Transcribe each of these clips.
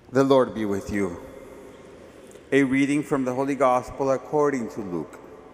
The Lord be with you. A reading from the Holy Gospel according to Luke.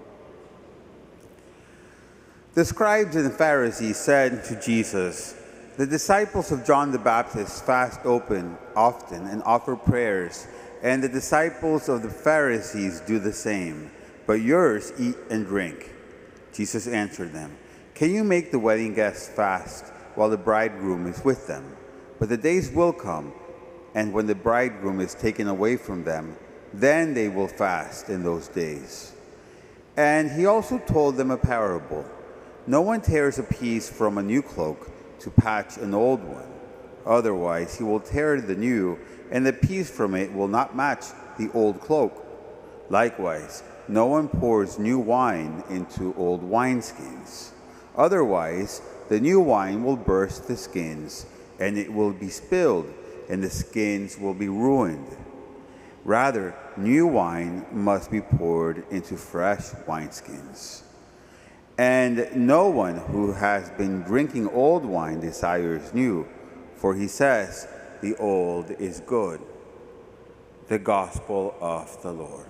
The scribes and Pharisees said to Jesus, "The disciples of John the Baptist fast often and offer prayers, and the disciples of the Pharisees do the same, but yours eat and drink." Jesus answered them, "Can you make the wedding guests fast while the bridegroom is with them? But the days will come, and when the bridegroom is taken away from them, then they will fast in those days." And he also told them a parable. No one tears a piece from a new cloak to patch an old one. Otherwise, he will tear the new, and the piece from it will not match the old cloak. Likewise, no one pours new wine into old wineskins. Otherwise, the new wine will burst the skins, and it will be spilled, and the skins will be ruined. Rather, new wine must be poured into fresh wineskins. And no one who has been drinking old wine desires new, for he says, the old is good. The Gospel of the Lord.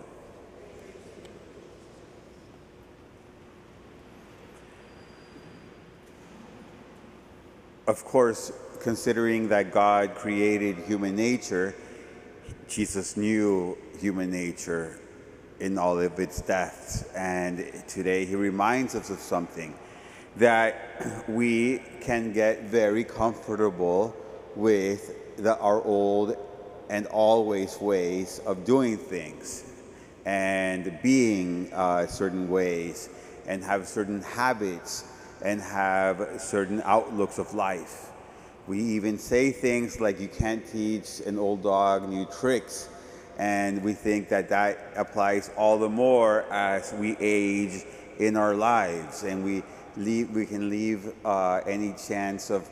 Of course, considering that God created human nature, Jesus knew human nature in all of its depths. And today he reminds us of something, that we can get very comfortable with our old and always ways of doing things and being certain ways and have certain habits and have certain outlooks of life. We even say things like, you can't teach an old dog new tricks. And we think that that applies all the more as we age in our lives. And we can leave any chance of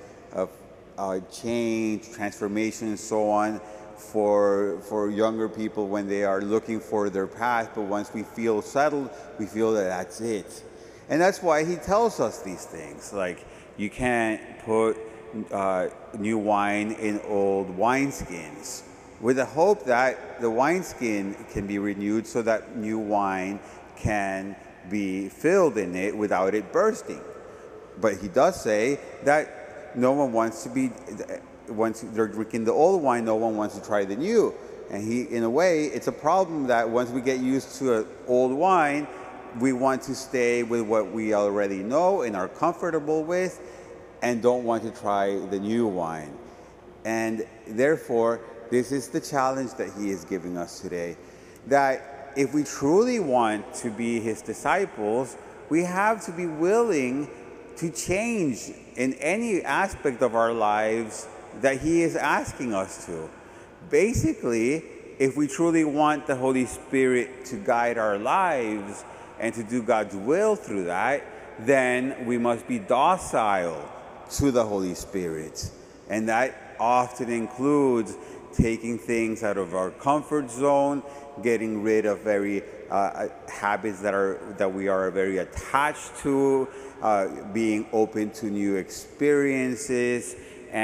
change, transformation, and so on for younger people when they are looking for their path. But once we feel settled, we feel that that's it. And that's why he tells us these things, like you can't put new wine in old wineskins, with the hope that the wineskin can be renewed so that new wine can be filled in it without it bursting. But he does say that no one wants to be, once they're drinking the old wine, no one wants to try the new. And in a way, it's a problem that once we get used to an old wine, we want to stay with what we already know and are comfortable with, and don't want to try the new wine. And therefore, this is the challenge that he is giving us today, that if we truly want to be his disciples, we have to be willing to change in any aspect of our lives that he is asking us to. Basically, if we truly want the Holy Spirit to guide our lives and to do God's will through that, then we must be docile to the Holy Spirit. And that often includes taking things out of our comfort zone, getting rid of very habits that we are very attached to, being open to new experiences,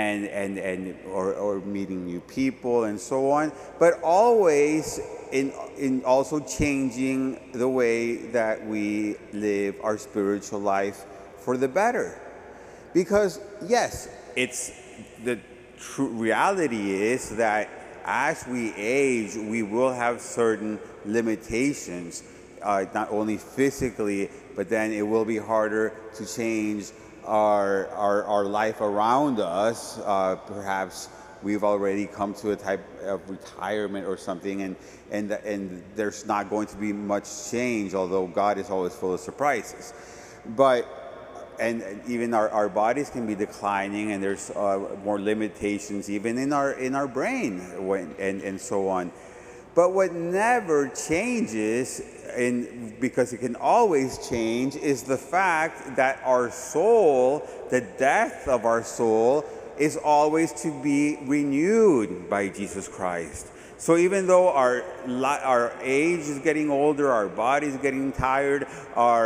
or meeting new people and so on, but always in also changing the way that we live our spiritual life for the better. Because yes, it's the true reality is that as we age, we will have certain limitations, not only physically, but then it will be harder to change our life around us. Perhaps we've already come to a type of retirement or something, and there's not going to be much change, although God is always full of surprises. And even our bodies can be declining, and there's more limitations even in our brain and so on. But what never changes, because it can always change, is the fact that our soul, the depth of our soul, is always to be renewed by Jesus Christ. So even though our age is getting older, our body is getting tired, our